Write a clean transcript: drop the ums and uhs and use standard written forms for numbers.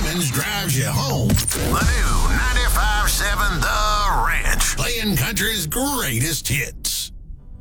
Simmons drives you home. The new 95.7 The Ranch. Playing country's greatest hits.